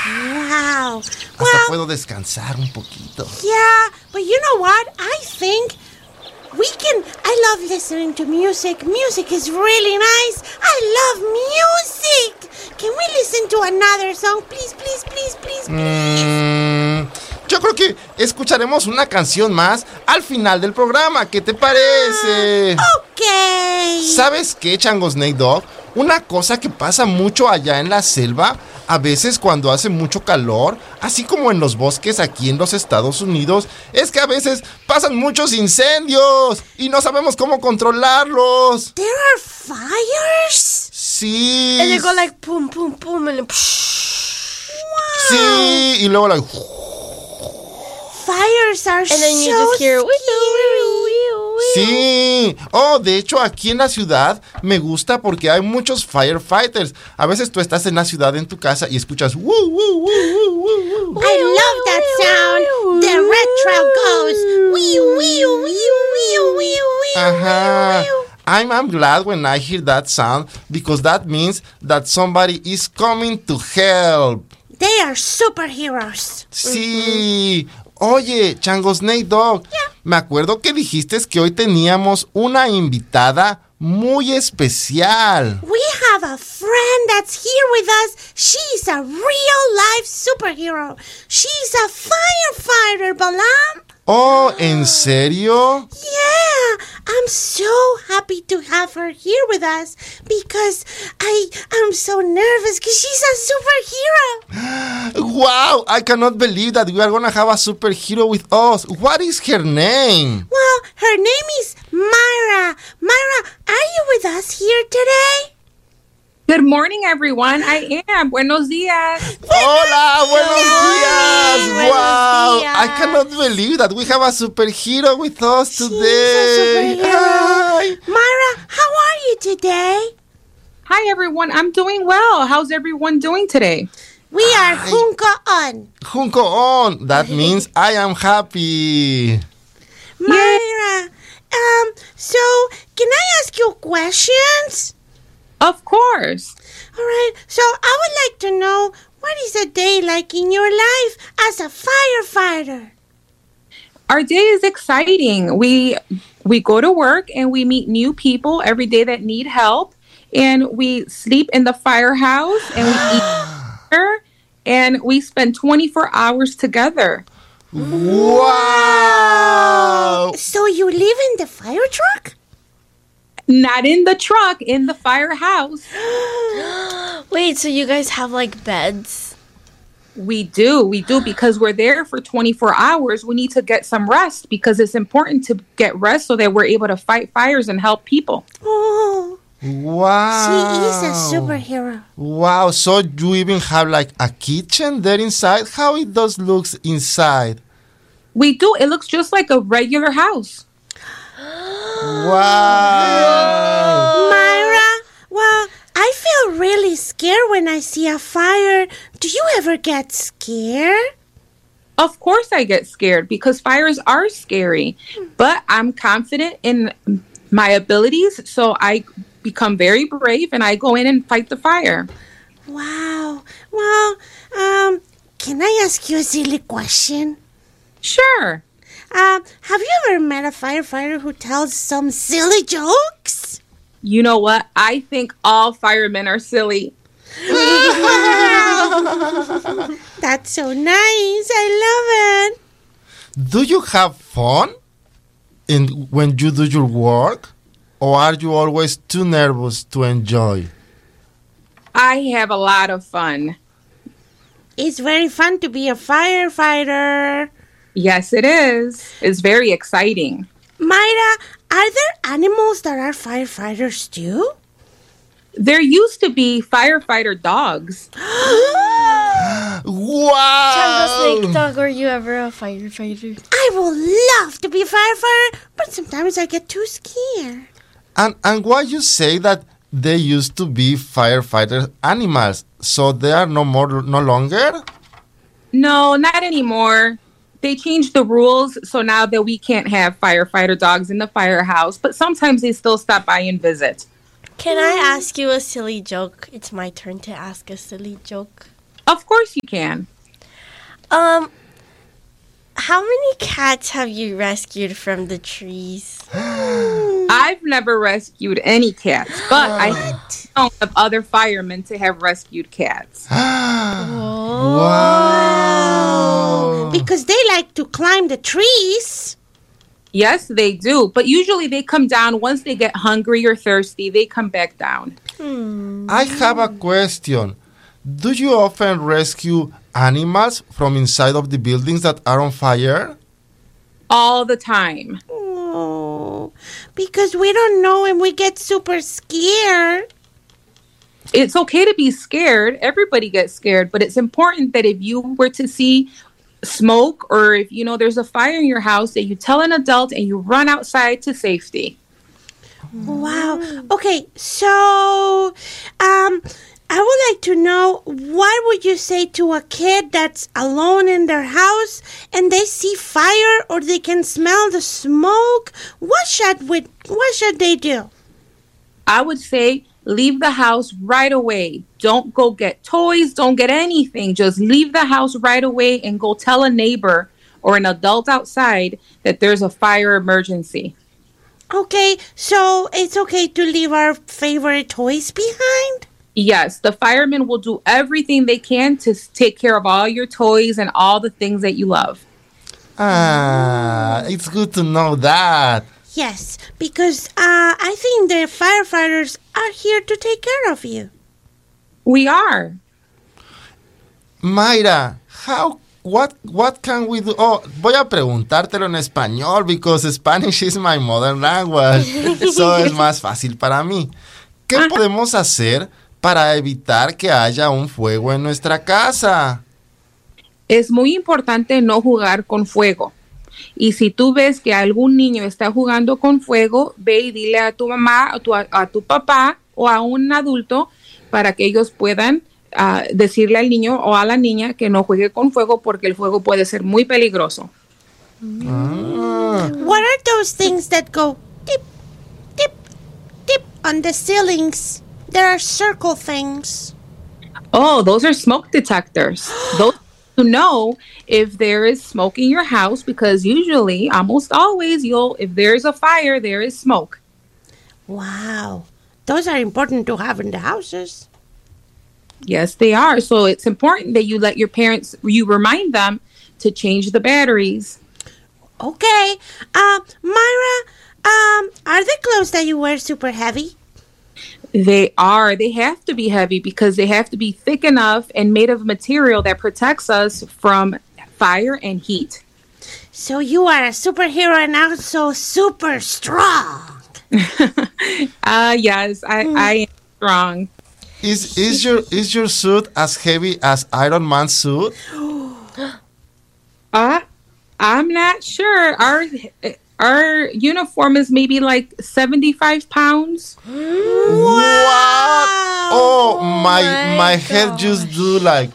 Wow. Hasta puedo descansar un poquito. Yeah, but you know what? I think I love listening to music. Music is really nice. I love music. Can we listen to another song? Please, please, please, please, please. Yo creo que escucharemos una canción más al final del programa. ¿Qué te parece? Ok. ¿Sabes qué, Chango Snake Dog? Una cosa que pasa mucho allá en la selva, a veces cuando hace mucho calor, así como en los bosques aquí en los Estados Unidos, es que a veces pasan muchos incendios y no sabemos cómo controlarlos. There are fires? Sí. And they go like boom, boom, boom, and then Wow. Sí, y luego like... Fires are and then you so just hear scary. Sí. Oh, de hecho, aquí en la ciudad me gusta porque hay muchos firefighters. A veces tú estás en la ciudad en tu casa y escuchas woo, woo, woo, woo, woo, woo. I love that sound. The retro goes wee, wee, wee, wee, wee, wee. Ajá. I'm glad when I hear that sound because that means that somebody is coming to help. They are superheroes. Sí. Oye, Chango Snake Dog, me acuerdo que dijiste que hoy teníamos una invitada muy especial. We have a friend that's here with us. She's a real-life superhero. She's a firefighter, Balam. Oh, ¿en serio? Yeah, I'm so happy to have her here with us because I'm so nervous because she's a superhero. Wow, I cannot believe that we are going to have a superhero with us. What is her name? Well, her name is Myra. Myra, are you with us here today? Good morning, everyone. I am. Buenos dias. Hola, buenos días. Wow, días. I cannot believe that we have a superhero with us She's today. a superhero. Hi. Myra, how are you today? Hi, everyone. I'm doing well. How's everyone doing today? We are Junko on. Junko on. That means I am happy. Myra, so can I ask you questions? Of course. All right, so I would like to know, what is a day like in your life as a firefighter? Our day is exciting. We go to work and we meet new people every day that need help, and we sleep in the firehouse and we eat together, and we spend 24 hours together. Wow. So you live in the fire truck? Not in the truck, in the firehouse. Wait, so you guys have like beds? We do because we're there for 24 hours. We need to get some rest because it's important to get rest so that we're able to fight fires and help people. Oh, Wow. she is a superhero. Wow, so you even have like a kitchen there inside? How it does looks inside? We do. It looks just like a regular house. Wow. Myra, well, I feel really scared when I see a fire. Do you ever get scared? Of course I get scared because fires are scary, but I'm confident in my abilities, so I become very brave and I go in and fight the fire. Wow. Well, can I ask you a silly question? Sure. Have you ever met a firefighter who tells some silly jokes? You know what? I think all firemen are silly. That's so nice. I love it. Do you have fun when you do your work? Or are you always too nervous to enjoy? I have a lot of fun. It's very fun to be a firefighter. Yes, it is. It's very exciting. Myra, are there animals that are firefighters too? There used to be firefighter dogs. Wow! Chango Snake Dog, were you ever a firefighter? I would love to be a firefighter, but sometimes I get too scared. And why you say that they used to be firefighter animals, so they are no longer? No, not anymore. They changed the rules, so now that we can't have firefighter dogs in the firehouse, but sometimes they still stop by and visit. Can I ask you a silly joke? It's my turn to ask a silly joke. Of course you can. Um, how many cats have you rescued from the trees? I've never rescued any cats, but I know of other firemen to have rescued cats. Wow. Because they like to climb the trees. Yes, they do. But usually they come down once they get hungry or thirsty. They come back down. I have a question. Do you often rescue animals from inside of the buildings that are on fire? All the time. Oh, because we don't know and we get super scared. It's okay to be scared. Everybody gets scared. But it's important that if you were to see smoke or if you know there's a fire in your house, that you tell an adult and you run outside to safety. Wow. Okay, so I would like to know, what would you say to a kid that's alone in their house and they see fire or they can smell the smoke? What should they do? I would say leave the house right away. Don't go get toys. Don't get anything. Just leave the house right away and go tell a neighbor or an adult outside that there's a fire emergency. Okay, so it's okay to leave our favorite toys behind? Yes, the firemen will do everything they can to take care of all your toys and all the things that you love. It's good to know that. Yes, because I think the firefighters are here to take care of you. We are. Mayra, what can we do? Oh, voy a preguntártelo en español because Spanish is my mother language. So es más fácil para mí. ¿Qué podemos hacer para evitar que haya un fuego en nuestra casa? Es muy importante no jugar con fuego. Y si tú ves que algún niño está jugando con fuego, ve y dile a tu mamá, a tu papá o a un adulto para que ellos puedan decirle al niño o a la niña que no juegue con fuego porque el fuego puede ser muy peligroso. What are those things that go tip, tip, tip on the ceilings? There are circle things. Oh, those are smoke detectors. Those to know if there is smoke in your house because usually, almost always, if there's a fire, there is smoke. Wow. Those are important to have in the houses. Yes, they are. So it's important that you let your parents, you remind them to change the batteries. Okay. Myra, are the clothes that you wear super heavy? They are. They have to be heavy because they have to be thick enough and made of material that protects us from fire and heat. So you are a superhero and also super strong. Yes, I am strong. Is your suit as heavy as Iron Man's suit? I'm not sure. Our uniform is maybe like 75 pounds. What? Oh, my head just do like.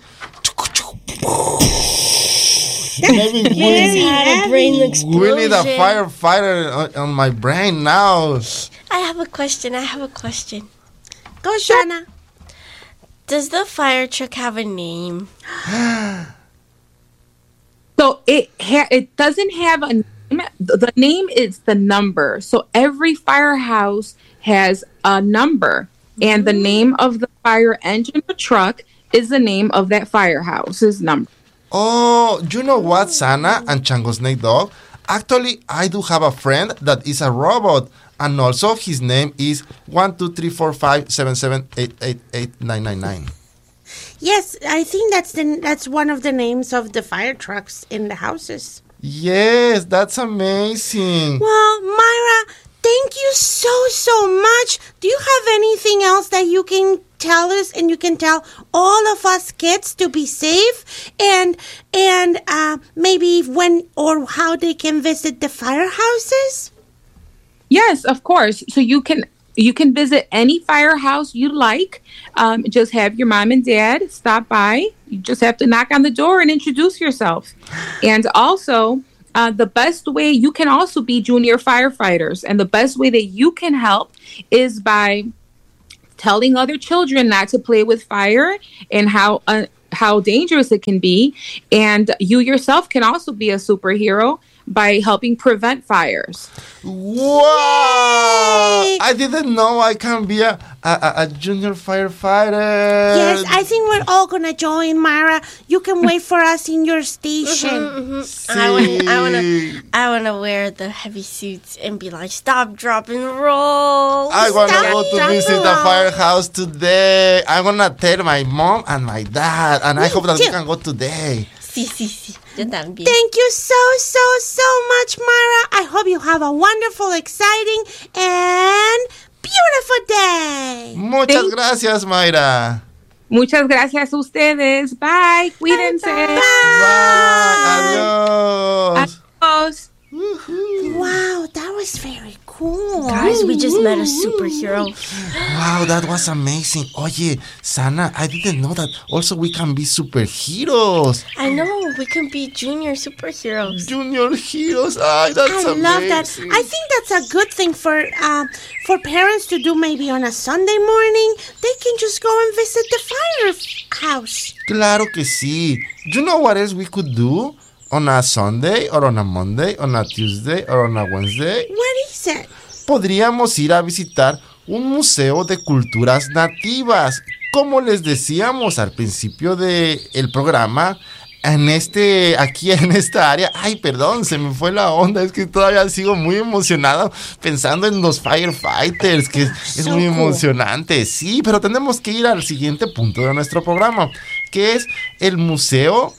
Maybe Had a brain explosion. we need a firefighter on my brain now. I have a question. Go, Shana. Does the fire truck have a name? So it doesn't have a name. The name is the number. So every firehouse has a number, and the name of the fire engine or truck is the name of that firehouse's number. Oh, you know what, Sana and Chango Snake Dog? Actually, I do have a friend that is a robot, and also his name is 1234577888999. Yes, I think that's one of the names of the fire trucks in the houses. Yes, that's amazing. Well, Myra, thank you so much. Do you have anything else that you can tell us and you can tell all of us kids to be safe and maybe when or how they can visit the firehouses? Yes, of course. So you can visit any firehouse you like. Just have your mom and dad stop by. You just have to knock on the door and introduce yourself. And also, the best way you can also be junior firefighters. And the best way that you can help is by telling other children not to play with fire and how how dangerous it can be. And you yourself can also be a superhero by helping prevent fires. Wow! I didn't know I can be a junior firefighter. Yes, I think we're all gonna join, Myra. You can wait for us in your station. I wanna wear the heavy suits and be like, stop, drop, and roll. I want to Stop, go to stop, visit the stop. firehouse today. I'm going to tell my mom and my dad. And I hope that we too. can go today. Sí. Yo también. Thank you so much, Myra. I hope you have a wonderful, exciting, and beautiful day. Muchas Thank- gracias, Mayra. Muchas gracias a ustedes. Bye. Cuídense. Bye. Adiós. Adiós. Wow, that was very cool. Guys, we just met a superhero. Wow, that was amazing. Oye, Sana, I didn't know that also we can be superheroes. I know, we can be junior superheroes. Junior heroes. Ay, that's I amazing. love that. I think that's a good thing for parents to do. Maybe on a Sunday morning, they can just go and visit the firehouse. Claro que sí. You know what else we could do? On a Sunday, or on a Monday, on a Tuesday, or on a Wednesday. What is it? Podríamos ir a visitar un museo de culturas nativas. Como les decíamos al principio del programa, aquí en esta área, ay, perdón, se me fue la onda, es que todavía sigo muy emocionado pensando en los firefighters, que es So muy cool. emocionante. Sí, pero tenemos que ir al siguiente punto de nuestro programa, que es el Museo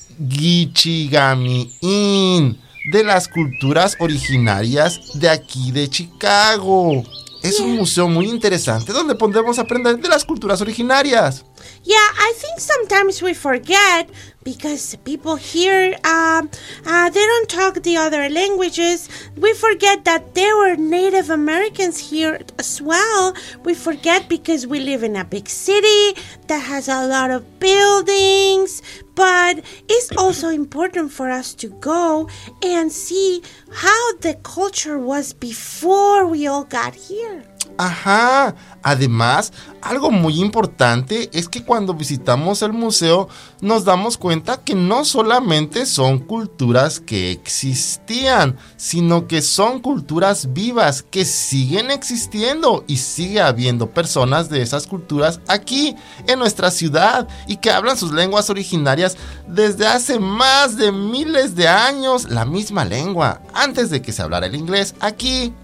Gichigami-in de las culturas originarias de aquí de Chicago. Es un museo muy interesante donde podemos aprender de las culturas originarias. Yeah, I think sometimes we forget because people here, they don't talk the other languages. We forget that there were Native Americans here as well. We forget because we live in a big city that has a lot of buildings. But it's also important for us to go and see how the culture was before we all got here. Ajá. Además, algo muy importante es que cuando visitamos el museo nos damos cuenta que no solamente son culturas que existían, sino que son culturas vivas que siguen existiendo y sigue habiendo personas de esas culturas aquí en nuestra ciudad y que hablan sus lenguas originarias desde hace más de miles de años, la misma lengua, antes de que se hablara el inglés aquí.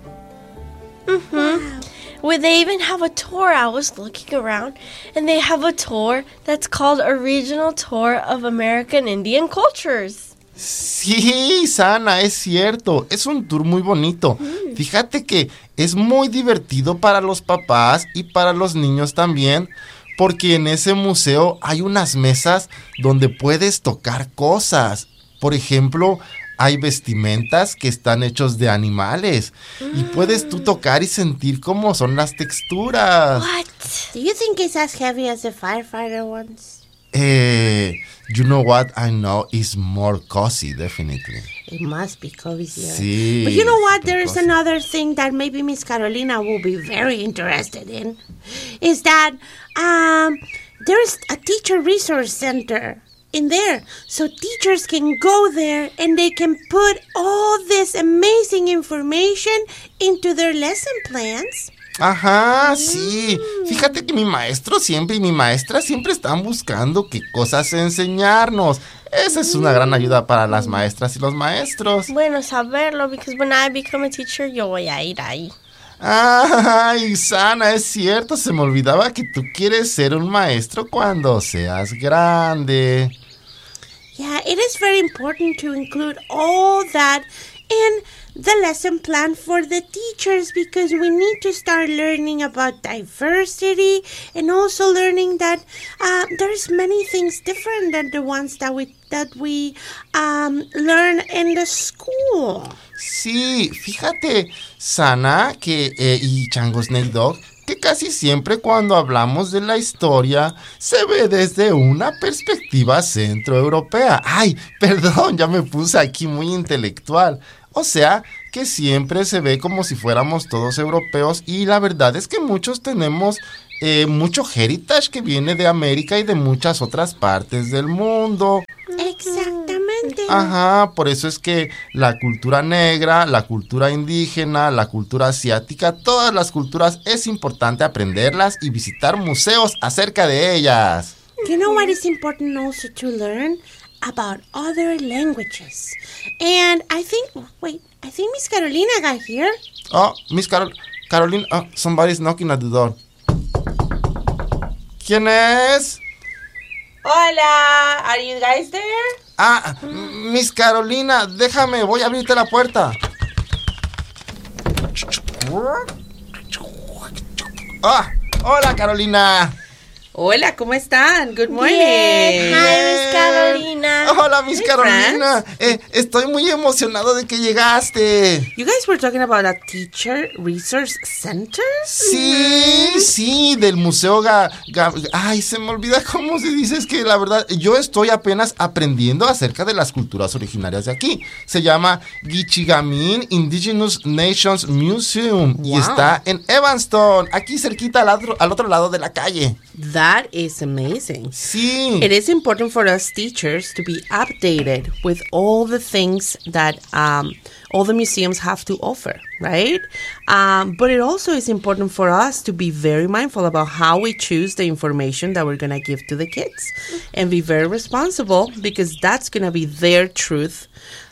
Well, they even have a tour. I was looking around, and they have a tour that's called a regional tour of American Indian cultures. Sí, Sana, es cierto. Es un tour muy bonito. Fíjate que es muy divertido para los papás y para los niños también, porque en ese museo hay unas mesas donde puedes tocar cosas. Por ejemplo, hay vestimentas que están hechos de animales y puedes tú tocar y sentir cómo son las texturas. What? Do you think it's as heavy as the firefighter ones? You know what? I know it's more cozy, definitely. It must be cozy. Sí. But you know what? super There is cozy. another thing that maybe Miss Carolina will be very interested in. Is that there is a teacher resource center in there. So teachers can go there and they can put all this amazing information into their lesson plans. Ajá, sí. Fíjate que mi maestro siempre y mi maestra siempre están buscando qué cosas enseñarnos. Esa es una gran ayuda para las maestras y los maestros. Bueno, saberlo, because when I become a teacher, yo voy a ir ahí. Ay, Sana, es cierto, se me olvidaba que tú quieres ser un maestro cuando seas grande. Yeah, it is very important to include all that in the lesson plan for the teachers because we need to start learning about diversity and also learning that there's many things different than the ones that we learn in the school. Sí, fíjate, Sana, que y Chango Snake Dog, que casi siempre cuando hablamos de la historia se ve desde una perspectiva centroeuropea. Ay, perdón, ya me puse aquí muy intelectual. O sea, que siempre se ve como si fuéramos todos europeos y la verdad es que muchos tenemos mucho heritage que viene de América y de muchas otras partes del mundo. Exactamente. Ajá, por eso es que la cultura negra, la cultura indígena, la cultura asiática, todas las culturas es importante aprenderlas y visitar museos acerca de ellas. You know what is important also to learn? About other languages. And I think Miss Carolina got here. Oh, Miss Carolina, somebody's knocking at the door. ¿Quién es? Hola, are you guys there? Miss Carolina, déjame, voy a abrirte la puerta. Hola, Carolina. Hola, ¿cómo están? Good morning. Bien. Hi, Miss Carolina. Hola, Miss Carolina. Estoy muy emocionado de que llegaste. You guys were talking about a teacher resource center? Sí, del museo Ay, se me olvida cómo se dice. Es que la verdad, yo estoy apenas aprendiendo acerca de las culturas originarias de aquí. Se llama Gichigamin Indigenous Nations Museum. Wow. Y está en Evanston, aquí cerquita al otro lado de la calle. That is amazing. Sí. It is important for us teachers to be updated with all the things that all the museums have to offer, right? But it also is important for us to be very mindful about how we choose the information that we're going to give to the kids and be very responsible, because that's going to be their truth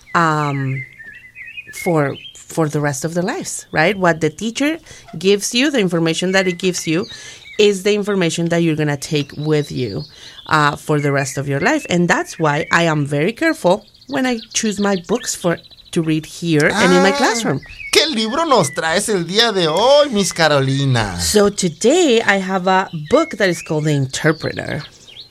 for the rest of their lives, right? What the teacher gives you, the information that it gives you, is the information that you're going to take with you for the rest of your life. And that's why I am very careful when I choose my books to read here and in my classroom. ¿Qué libro nos traes el día de hoy, Miss Carolina? So today I have a book that is called The Interpreter.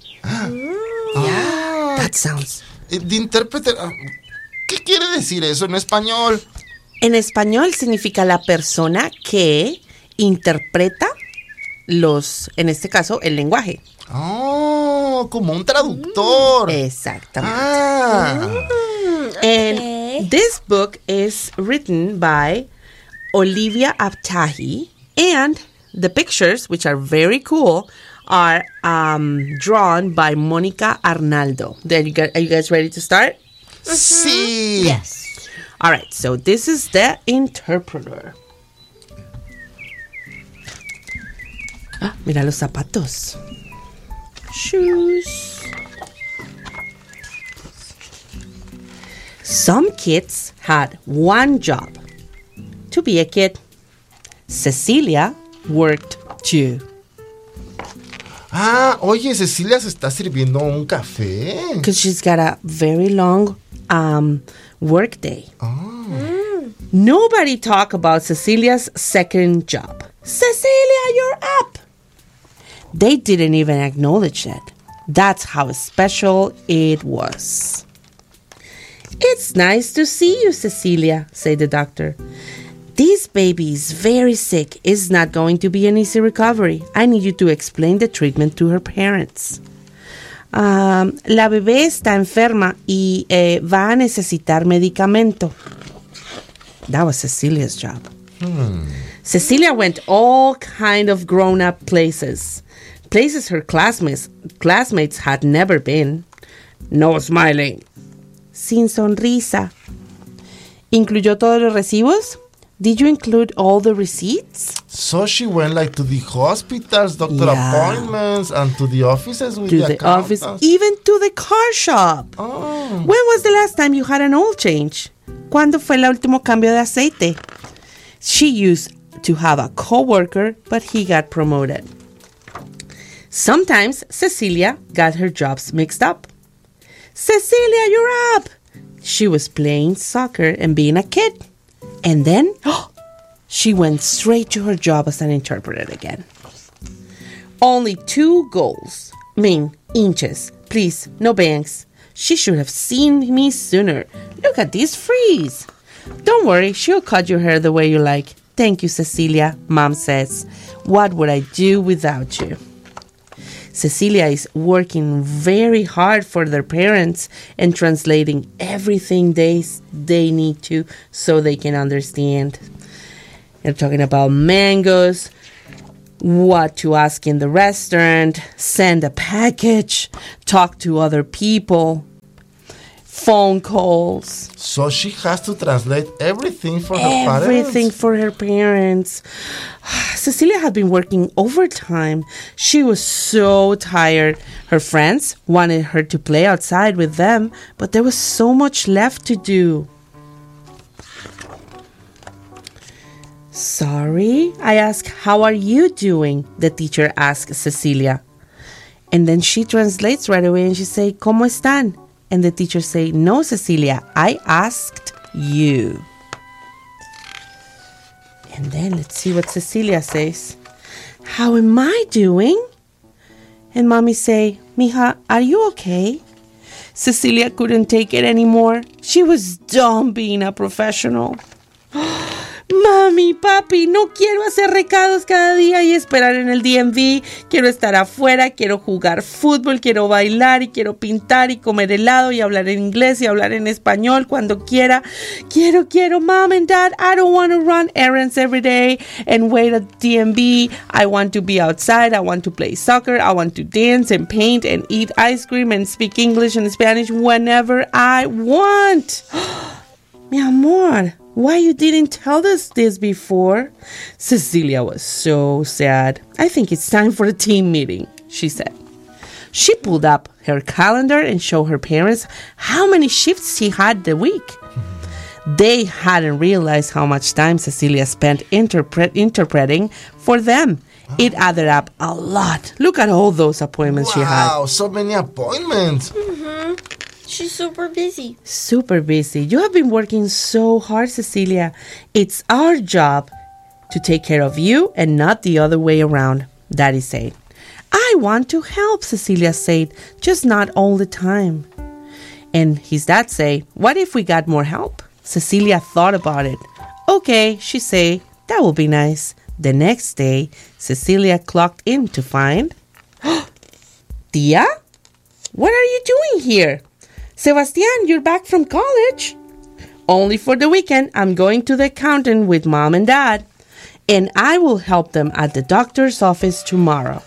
Yeah, that sounds... The Interpreter... ¿Qué quiere decir eso en español? En español significa la persona que interpreta en este caso, el lenguaje. Oh, como un traductor. Exactamente. And this book is written by Olivia Abtahi, and the pictures, which are very cool, are drawn by Mónica Arnaldo. Are you guys ready to start? Sí. Yes. All right, so this is The Interpreter. Mira los zapatos. Shoes. Some kids had one job, to be a kid. Cecilia worked too. Oye, Cecilia se está sirviendo un café. Because she's got a very long work day. Nobody talk about Cecilia's second job. Cecilia, you're up. They didn't even acknowledge it. That's how special it was. It's nice to see you, Cecilia, said the doctor. This baby is very sick. It's not going to be an easy recovery. I need you to explain the treatment to her parents. La bebé está enferma y va a necesitar medicamento. That was Cecilia's job. Cecilia went all kind of grown-up places her classmates had never been. No smiling. Sin sonrisa. ¿Incluyó todos los recibos? Did you include all the receipts? So she went to the hospitals, doctor appointments, and to the offices with the office, even to the car shop. Oh. When was the last time you had an oil change? ¿Cuándo fue el último cambio de aceite? She used to have a co-worker, but he got promoted. Sometimes Cecilia got her jobs mixed up. Cecilia, you're up! She was playing soccer and being a kid. And then, she went straight to her job as an interpreter again. Only 2 goals. Inches. Please, no bangs. She should have seen me sooner. Look at this freeze. Don't worry, she'll cut your hair the way you like. Thank you, Cecilia, Mom says. What would I do without you? Cecilia is working very hard for their parents and translating everything they need to so they can understand. They're talking about mangoes. what to ask in the restaurant, send a package, talk to other people, phone calls. So she has to translate everything for her parents. Everything for her parents. Cecilia had been working overtime. She was so tired. Her friends wanted her to play outside with them, but there was so much left to do. Sorry, I asked, how are you doing? The teacher asked Cecilia. And then she translates right away and she say, ¿Cómo están? And the teacher say, no, Cecilia, I asked you. And then let's see what Cecilia says. How am I doing? And mommy say, Mija, are you okay? Cecilia couldn't take it anymore. She was done being a professional. Mami, papi, no quiero hacer recados cada día y esperar en el DMV. Quiero estar afuera, quiero jugar fútbol, quiero bailar y quiero pintar y comer helado y hablar en inglés y hablar en español cuando quiera. Quiero, Mom and Dad, I don't want to run errands every day and wait at DMV. I want to be outside, I want to play soccer, I want to dance and paint and eat ice cream and speak English and Spanish whenever I want. Mi amor, why you didn't tell us this before? Cecilia was so sad. I think it's time for a team meeting, she said. She pulled up her calendar and showed her parents how many shifts she had the week. They hadn't realized how much time Cecilia spent interpreting for them. It added up a lot. Look at all those appointments she had. Wow, so many appointments. She's super busy. Super busy. You have been working so hard, Cecilia. It's our job to take care of you and not the other way around, Daddy said. I want to help, Cecilia said, just not all the time. And his dad said, what if we got more help? Cecilia thought about it. Okay, she said, that will be nice. The next day, Cecilia clocked in to find... Tia? What are you doing here? Sebastian, you're back from college. Only for the weekend. I'm going to the accountant with Mom and Dad. And I will help them at the doctor's office tomorrow.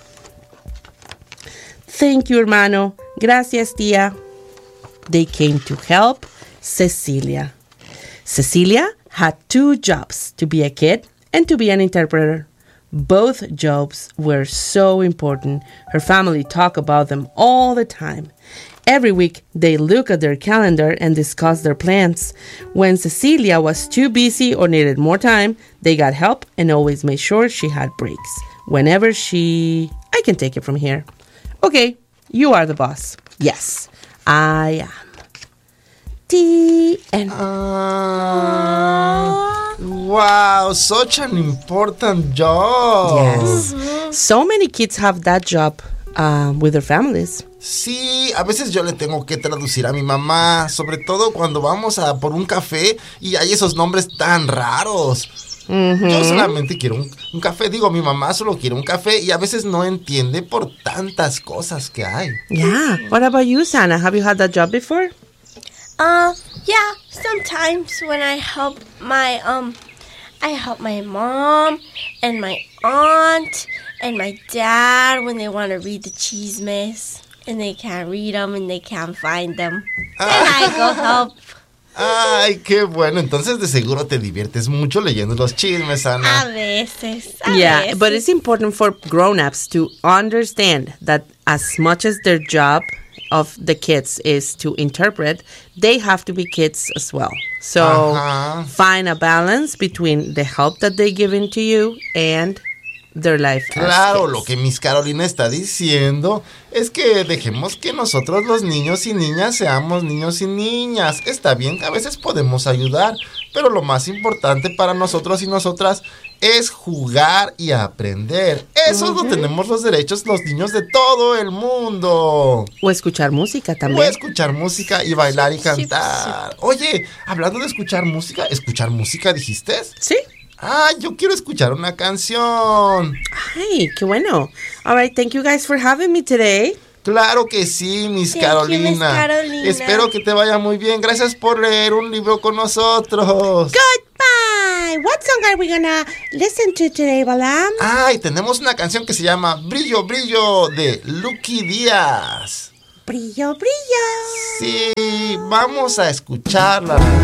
Thank you, hermano. Gracias, tía. They came to help Cecilia. Cecilia had 2 jobs, to be a kid and to be an interpreter. Both jobs were so important. Her family talked about them all the time. Every week, they look at their calendar and discuss their plans. When Cecilia was too busy or needed more time, they got help and always made sure she had breaks. Whenever I can take it from here. Okay, you are the boss. Yes, I am. The end. Wow, such an important job. Yes. So many kids have that job with their families. Sí, a veces yo le tengo que traducir a mi mamá, sobre todo cuando vamos a por un café y hay esos nombres tan raros. Yo solamente quiero un café. Digo, mi mamá solo quiere un café y a veces no entiende por tantas cosas que hay. Yeah. What about you, Sana? Have you had that job before? Yeah, sometimes when I help my mom and my aunt and my dad when they want to read the chismes and they can't read them and they can't find them. And I go help. Ay, qué bueno. Entonces de seguro te diviertes mucho leyendo los chismes, Ana. A veces. Yeah, but it's important for grown-ups to understand that as much as their job of the kids is to interpret, they have to be kids as well. So find a balance between the help that they give into you and their life. Claro, lo que Miss Carolina está diciendo es que dejemos que nosotros los niños y niñas seamos niños y niñas. Está bien que a veces podemos ayudar, pero lo más importante para nosotros y nosotras es jugar y aprender. Eso lo tenemos los derechos los niños de todo el mundo. O escuchar música también. O escuchar música y bailar y cantar. Oye, hablando de escuchar música dijiste. Sí. Ah, yo quiero escuchar una canción. Ay, qué bueno. All right, thank you guys for having me today. Claro que sí, Miss Carolina. Miss Carolina. Espero que te vaya muy bien. Gracias por leer un libro con nosotros. Goodbye. what song are we gonna listen to today, Balam? Y tenemos una canción que se llama Brillo, Brillo de Lucky Díaz. Brillo, brillo. Sí, vamos a escucharla.